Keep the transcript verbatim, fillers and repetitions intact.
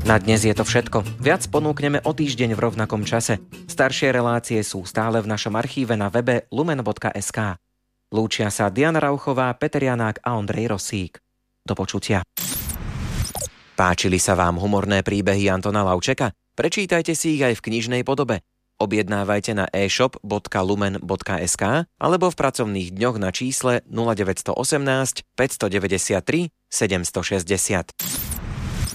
Na dnes je to všetko. Viac ponúkneme o týždeň v rovnakom čase. Staršie relácie sú stále v našom archíve na webe lumen bodka es ká. Lúčia sa Diana Rauchová, Peter Janák a Ondrej Rosík. Do počutia. Páčili sa vám humorné príbehy Antona Laučeka? Prečítajte si ich aj v knižnej podobe. Objednávajte na e-shop bodka lumen bodka es ká alebo v pracovných dňoch na čísle nula deväť jedna osem päť deväť tri sedem šesť nula.